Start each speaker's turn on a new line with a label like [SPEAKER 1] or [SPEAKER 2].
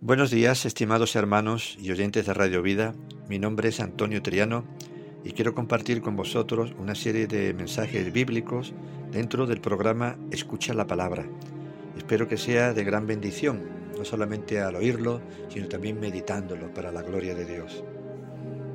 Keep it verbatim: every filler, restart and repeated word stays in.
[SPEAKER 1] Buenos días, estimados hermanos y oyentes de Radio Vida. Mi nombre es Antonio Triano y quiero compartir con vosotros una serie de mensajes bíblicos dentro del programa Escucha la Palabra. Espero que sea de gran bendición, no solamente al oírlo, sino también meditándolo para la gloria de Dios.